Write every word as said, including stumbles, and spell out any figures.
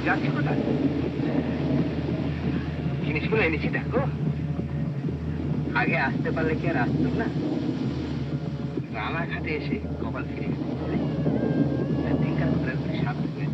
যাচ্ছি কোথায়? জিনিসগুলো এনেছি দেখো। আগে আসতে পারলে কি আর আসতাম না? আমার হাতে এসে কপাল ফিরে গেছে। দিনকাল কোথায় সাপ হয়ে